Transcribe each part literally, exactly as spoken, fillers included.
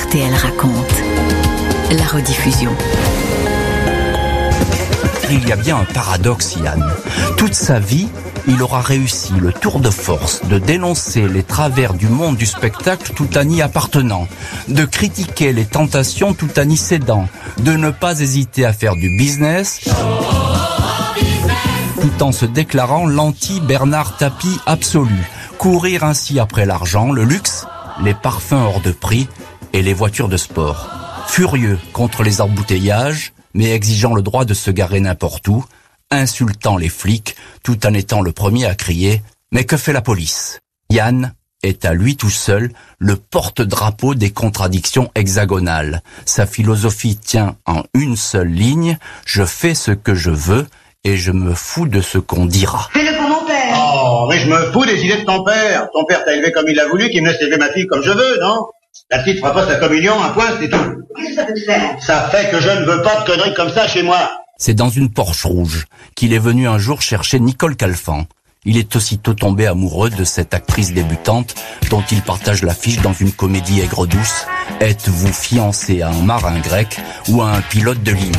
R T L raconte. La rediffusion. Il y a bien un paradoxe, Yann. Toute sa vie, il aura réussi le tour de force de dénoncer les travers du monde du spectacle tout en y appartenant, de critiquer les tentations tout en y cédant, de ne pas hésiter à faire du business, tout en se déclarant l'anti-Bernard Tapie absolu. Courir ainsi après l'argent, le luxe, les parfums hors de prix et les voitures de sport. Furieux contre les embouteillages, mais exigeant le droit de se garer n'importe où, insultant les flics, tout en étant le premier à crier « Mais que fait la police ?» Yann est à lui tout seul le porte-drapeau des contradictions hexagonales. Sa philosophie tient en une seule ligne « Je fais ce que je veux et je me fous de ce qu'on dira. » Fais-le pour mon père. Oh, mais je me fous des idées de ton père. Ton père t'a élevé comme il l'a voulu, qu'il me laisse élever ma fille comme je veux, non? La petite fera pas sa communion, un point, c'est tout. Qu'est-ce que ça peut te faire? Ça fait que je ne veux pas de conneries comme ça chez moi. C'est dans une Porsche rouge qu'il est venu un jour chercher Nicole Calfan. Il est aussitôt tombé amoureux de cette actrice débutante dont il partage l'affiche dans une comédie aigre-douce. Êtes-vous fiancé à un marin grec ou à un pilote de ligne?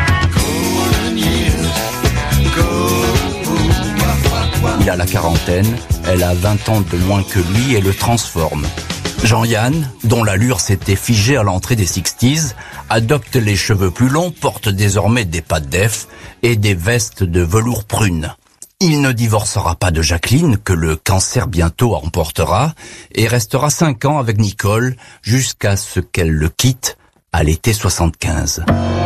Il a la quarantaine, elle a vingt ans de moins que lui et le transforme. Jean-Yann, dont l'allure s'était figée à l'entrée des sixties, adopte les cheveux plus longs, porte désormais des pattes d'Ef et des vestes de velours prune. Il ne divorcera pas de Jacqueline, que le cancer bientôt emportera, et restera cinq ans avec Nicole, jusqu'à ce qu'elle le quitte à l'été soixante-quinze.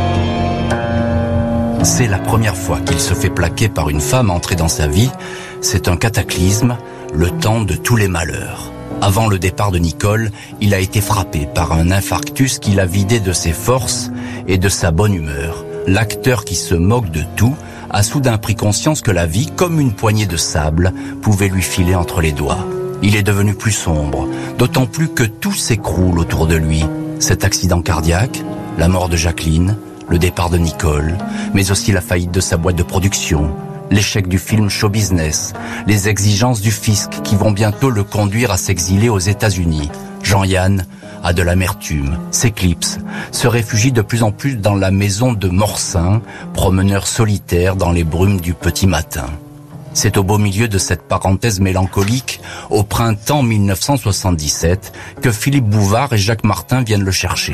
C'est la première fois qu'il se fait plaquer par une femme entrée dans sa vie. C'est un cataclysme, le temps de tous les malheurs. Avant le départ de Nicole, il a été frappé par un infarctus qui l'a vidé de ses forces et de sa bonne humeur. L'acteur qui se moque de tout a soudain pris conscience que la vie, comme une poignée de sable, pouvait lui filer entre les doigts. Il est devenu plus sombre, d'autant plus que tout s'écroule autour de lui. Cet accident cardiaque, la mort de Jacqueline, le départ de Nicole, mais aussi la faillite de sa boîte de production, l'échec du film Show Business, les exigences du fisc qui vont bientôt le conduire à s'exiler aux États-Unis. Jean-Yann a de l'amertume, s'éclipse, se réfugie de plus en plus dans la maison de Morsin, promeneur solitaire dans les brumes du petit matin. C'est au beau milieu de cette parenthèse mélancolique, au printemps mille neuf cent soixante-dix-sept, que Philippe Bouvard et Jacques Martin viennent le chercher.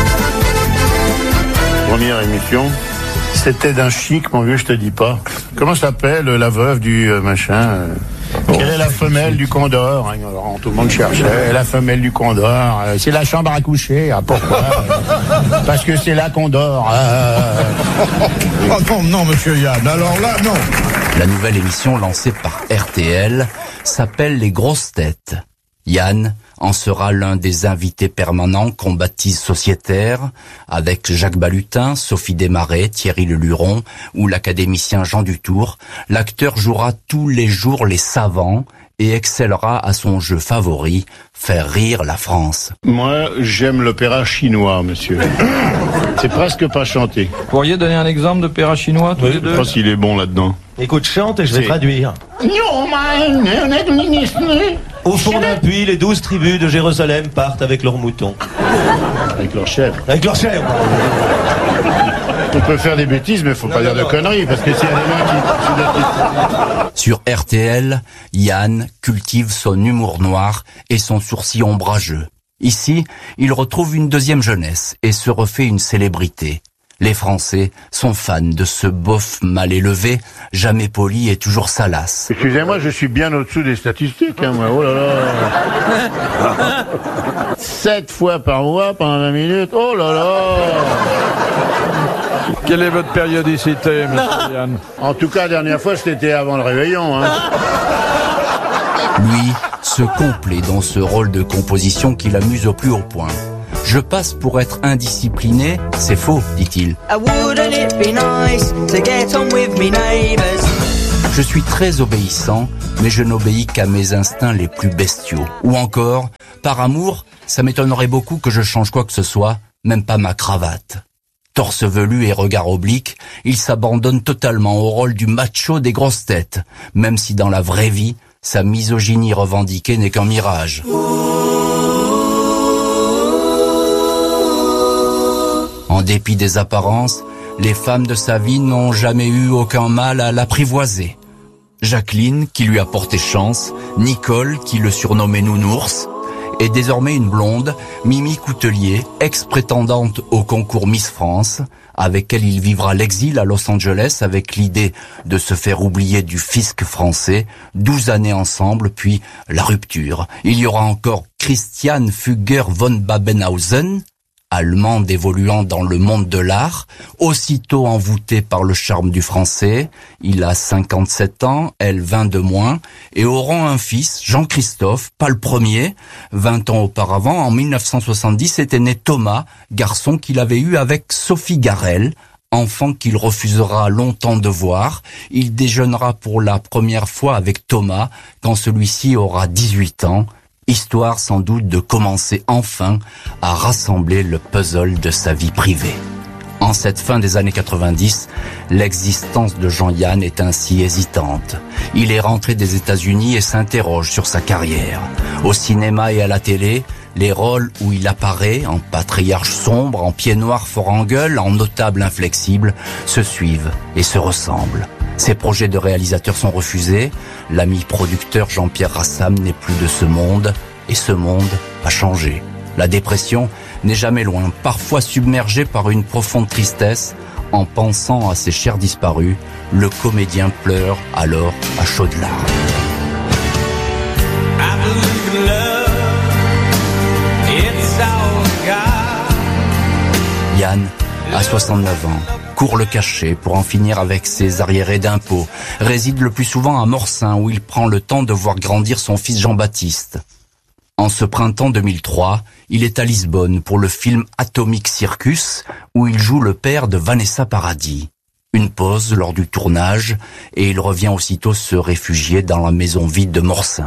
Première émission, c'était d'un chic, mon vieux, je te dis pas. Comment s'appelle la veuve du euh, machin euh, oh, Quelle est la femelle du Condor hein, alors, tout le monde cherchait. La femelle du Condor, euh, c'est la chambre à coucher. Ah, pourquoi Parce que c'est là qu'on dort. Euh... oh non, non, monsieur Yann, alors là, non. La nouvelle émission lancée par R T L s'appelle Les Grosses Têtes. Yann en sera l'un des invités permanents qu'on baptise sociétaires, avec Jacques Balutin, Sophie Desmarais, Thierry Leluron ou l'académicien Jean Dutour. L'acteur jouera tous les jours les savants et excellera à son jeu favori, faire rire la France. Moi, j'aime l'opéra chinois, monsieur. C'est presque pas chanté. Vous pourriez donner un exemple d'opéra chinois, tous oui, les deux? Je pense qu'il est bon là-dedans. Écoute, chante et je vais C'est... traduire. Au fond d'un puits, les douze tribus de Jérusalem partent avec leurs moutons. Avec leur chef. Avec leur chef. On peut faire des bêtises, mais faut non, pas non, dire non. de conneries, parce que s'il y a des gens qui... Sur R T L, Yann cultive son humour noir et son sourcil ombrageux. Ici, il retrouve une deuxième jeunesse et se refait une célébrité. Les Français sont fans de ce bof mal élevé, jamais poli et toujours salace. Excusez-moi, je suis bien au-dessous des statistiques, hein, moi. Oh là là. Sept fois par mois pendant vingt minutes. Oh là là. Quelle est votre périodicité, monsieur Yann? En tout cas, la dernière fois, c'était avant le réveillon. Hein. Lui se complaît dans ce rôle de composition qui l'amuse au plus haut point. Je passe pour être indiscipliné, c'est faux, dit-il. Je suis très obéissant, mais je n'obéis qu'à mes instincts les plus bestiaux. Ou encore, par amour, ça m'étonnerait beaucoup que je change quoi que ce soit, même pas ma cravate. Torse velu et regard oblique, il s'abandonne totalement au rôle du macho des grosses têtes, même si dans la vraie vie, sa misogynie revendiquée n'est qu'un mirage. dépit des apparences, les femmes de sa vie n'ont jamais eu aucun mal à l'apprivoiser. Jacqueline, qui lui a porté chance, Nicole, qui le surnommait Nounours, et désormais une blonde, Mimi Coutelier, ex-prétendante au concours Miss France, avec elle il vivra l'exil à Los Angeles avec l'idée de se faire oublier du fisc français, douze années ensemble, puis la rupture. Il y aura encore Christian Fugger von Babenhausen, allemande évoluant dans le monde de l'art, aussitôt envoûté par le charme du français. Il a cinquante-sept ans, elle vingt de moins, et auront un fils, Jean-Christophe, pas le premier. vingt ans auparavant, en mille neuf cent soixante-dix, était né Thomas, garçon qu'il avait eu avec Sophie Garel, enfant qu'il refusera longtemps de voir. Il déjeunera pour la première fois avec Thomas quand celui-ci aura dix-huit ans. Histoire sans doute de commencer enfin à rassembler le puzzle de sa vie privée. En cette fin des années quatre-vingt-dix, l'existence de Jean-Yann est ainsi hésitante. Il est rentré des États-Unis et s'interroge sur sa carrière. Au cinéma et à la télé, les rôles où il apparaît, en patriarche sombre, en pied noir fort en gueule, en notable inflexible, se suivent et se ressemblent. Ses projets de réalisateur sont refusés, l'ami producteur Jean-Pierre Rassam n'est plus de ce monde, et ce monde a changé. La dépression n'est jamais loin, parfois submergé par une profonde tristesse. En pensant à ses chers disparus, le comédien pleure alors à chaudes larmes. Yann a soixante-neuf ans, court le cachet pour en finir avec ses arriérés d'impôts, réside le plus souvent à Morsin où il prend le temps de voir grandir son fils Jean-Baptiste. En ce printemps deux mille trois, il est à Lisbonne pour le film Atomic Circus où il joue le père de Vanessa Paradis. Une pause lors du tournage et il revient aussitôt se réfugier dans la maison vide de Morsin.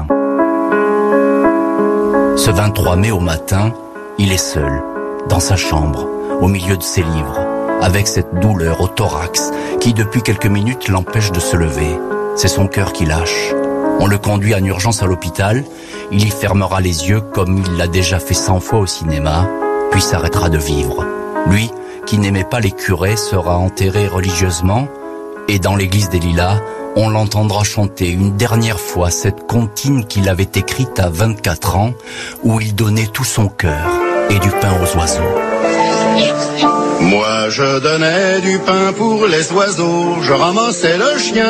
Ce vingt-trois mai au matin, il est seul, dans sa chambre, au milieu de ses livres, avec cette douleur au thorax qui depuis quelques minutes l'empêche de se lever. C'est son cœur qui lâche. On le conduit en urgence à l'hôpital, il y fermera les yeux comme il l'a déjà fait cent fois au cinéma, puis s'arrêtera de vivre. Lui, qui n'aimait pas les curés, sera enterré religieusement, et dans l'église des Lilas, on l'entendra chanter une dernière fois cette comptine qu'il avait écrite à vingt-quatre ans, où il donnait tout son cœur et du pain aux oiseaux. Moi je donnais du pain pour les oiseaux, je ramassais le chien.